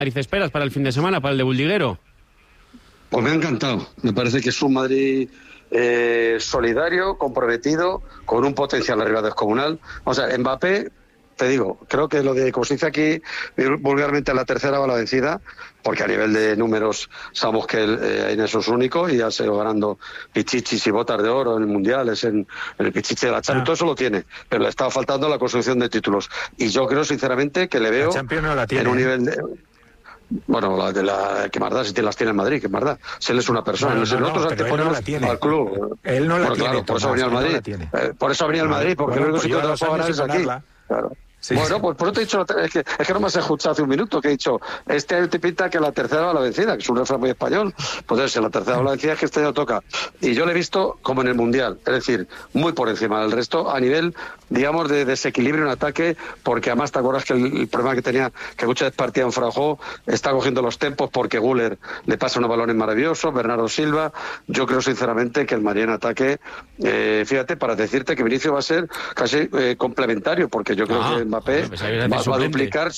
esperas para el fin de semana, para el de Buldiguero? Pues me ha encantado. Me parece que es un Madrid solidario, comprometido, con un potencial arriba descomunal. O sea, Mbappé, te digo, creo que lo de, como se dice aquí vulgarmente, la tercera va la vencida, porque a nivel de números sabemos que en eso es único y ha sido ganando pichichis y botas de oro en mundiales, en el pichichi de la Champions, todo eso lo tiene, pero le estaba faltando la construcción de títulos. Y yo creo sinceramente que le veo la Champions no la tiene, en un nivel de... Bueno, que más da, si te las tiene en Madrid, que más da. Si él es una persona, nosotros anteponemos al club. Él no la tiene. Claro, por eso venía al Madrid. Por eso venía al Madrid, porque el único sitio que lo puedo ganar es aquí. Claro. Sí, bueno, sí. Pues por eso te he dicho, es que no me has escuchado hace un minuto, que he dicho, este año te pinta que la tercera va la vencida, que es un refrán muy español, pues la tercera va la vencida es que este año toca. Y yo le he visto como en el Mundial, es decir, muy por encima del resto, a nivel, digamos, de desequilibrio en ataque, porque además te acuerdas que el problema que tenía, que muchas veces partía en Fraujó, está cogiendo los tempos porque Güler le pasa unos balones maravillosos, Bernardo Silva. Yo creo sinceramente que el Madrid en ataque, fíjate, para decirte que Vinicius va a ser casi complementario, porque yo creo que Mbappé va a duplicar.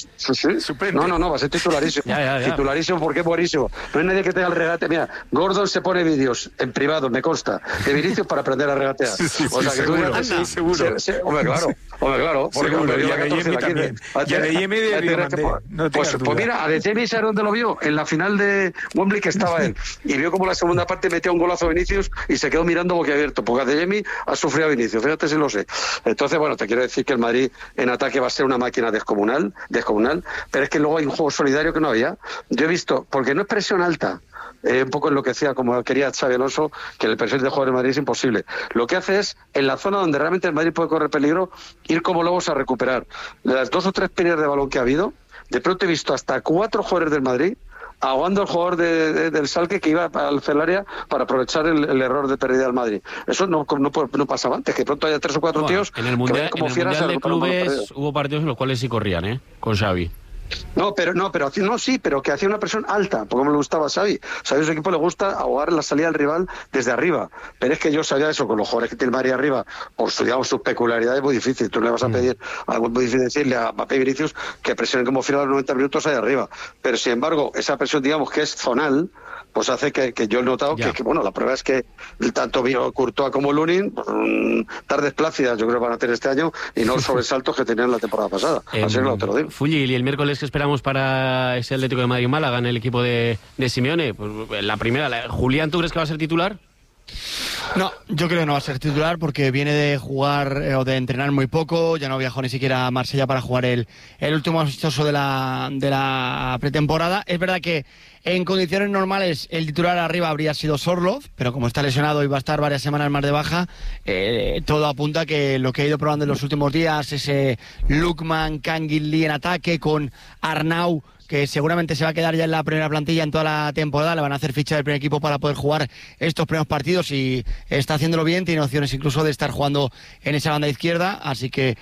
No, va a ser titularísimo. Ya. Titularísimo porque es buenísimo. No hay nadie que tenga el regate. Mira, Gordon se pone vídeos en privado, me consta, de Vinicius para aprender a regatear. O sea, que seguro, tú seguro. Hombre, claro. Seguro, y a Adeyemi también. Y a Adeyemi de Diamandé. Pues mira, Adeyemi, ¿sabes dónde lo vio? En la final de Wembley, que estaba él. Y vio como la segunda parte metía un golazo a Vinicius y se quedó mirando boquiabierto, porque Adeyemi ha sufrido a Vinicius, fíjate si lo sé. Entonces, bueno, te quiero decir que el Madrid en ataque va a ser una máquina descomunal, pero es que luego hay un juego solidario que no había. Yo he visto, porque no es presión alta, un poco en lo que decía, como quería Xabi Alonso, que el perfil de jugador en Madrid es imposible. Lo que hace es, en la zona donde realmente el Madrid puede correr peligro, ir como lobos a recuperar. De las 2 o 3 pérdidas de balón que ha habido, de pronto he visto hasta 4 jugadores del Madrid ahogando al jugador del Schalke que iba al área para aprovechar el error de pérdida del Madrid. Eso no pasaba antes, que pronto haya 3 o 4 tíos en el Mundial, como en el mundial de clubes hubo partidos en los cuales sí corrían, con Xavi. No, pero que hacía una presión alta, porque me le gustaba a Xavi. Xavi a su equipo le gusta ahogar la salida del rival desde arriba. Pero es que yo sabía eso, con los jugadores que tiene el Madrid arriba, por sus peculiaridades, es muy difícil. Tú le vas a pedir algo muy difícil decirle a Mbappé y Vinicius que presionen como final a los 90 minutos ahí arriba. Pero sin embargo, esa presión, digamos, que es zonal, pues hace que yo he notado que, bueno, la prueba es que tanto Courtois como Lunin, tardes plácidas yo creo que van a tener este año y no los sobresaltos que tenían la temporada pasada. Así que te lo digo. Fulli, ¿y el miércoles que esperamos para ese Atlético de Madrid-Málaga en el equipo de Simeone? Pues la primera, Julián, ¿tú crees que va a ser titular? No, yo creo que no va a ser titular porque viene de jugar o de entrenar muy poco, ya no viajó ni siquiera a Marsella para jugar el último amistoso de la pretemporada. Es verdad que en condiciones normales el titular arriba habría sido Sorloth, pero como está lesionado y va a estar varias semanas más de baja, todo apunta a que lo que ha ido probando en los últimos días, ese Lookman, Kangin Lee en ataque con Arnau, que seguramente se va a quedar ya en la primera plantilla en toda la temporada, le van a hacer ficha del primer equipo para poder jugar estos primeros partidos y está haciéndolo bien, tiene opciones incluso de estar jugando en esa banda izquierda, así que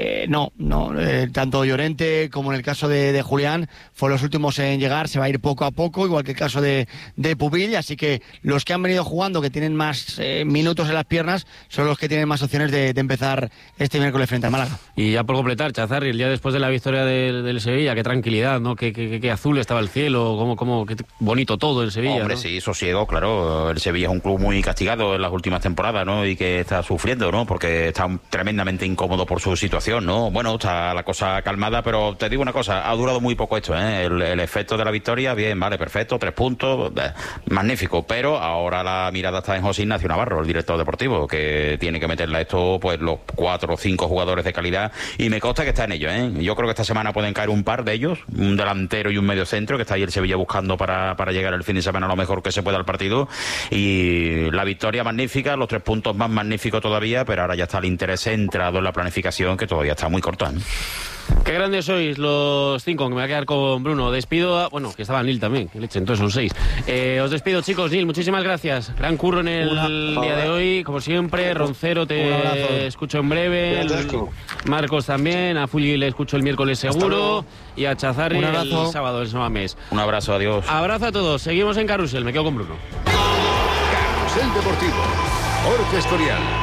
tanto Llorente como en el caso de Julián fueron los últimos en llegar, se va a ir poco a poco, igual que el caso de Pubil, así que los que han venido jugando, que tienen más minutos en las piernas, son los que tienen más opciones de empezar este miércoles frente al Málaga. Y ya por completar, Chazarri, el día después de la victoria del Sevilla, qué tranquilidad, ¿no? Qué azul estaba el cielo, qué bonito todo en Sevilla. Hombre, ¿no? Sí, sosiego, claro. El Sevilla es un club muy castigado en las últimas temporadas, ¿no? Y que está sufriendo, ¿no? Porque está tremendamente incómodo por su situación, ¿no? Bueno, está la cosa calmada, pero te digo una cosa, ha durado muy poco esto, ¿eh? El efecto de la victoria, bien, vale, perfecto, 3 puntos, magnífico, pero ahora la mirada está en José Ignacio Navarro, el director deportivo, que tiene que meterle a esto, pues, los 4 o 5 jugadores de calidad, y me consta que está en ello, ¿eh? Yo creo que esta semana pueden caer un par de ellos, un delantero y un medio centro, que está ahí el Sevilla buscando para llegar el fin de semana lo mejor que se pueda al partido, y la victoria magnífica, los 3 puntos más magníficos todavía, pero ahora ya está el interés centrado en la planificación, que todavía está muy corta, ¿eh? Qué grandes sois los 5, que me voy a quedar con Bruno. Despido que estaba Nil también, que leche, entonces son 6. Os despido, chicos. Nil, muchísimas gracias. Gran curro en el día de hoy, como siempre. Roncero, te escucho en breve. Marcos también. A Fulli le escucho el miércoles seguro. Y a Chazarri el sábado, el Samamés. Un abrazo, adiós. Abrazo a todos. Seguimos en Carrusel. Me quedo con Bruno. Carrusel Deportivo. Jorge Escorial.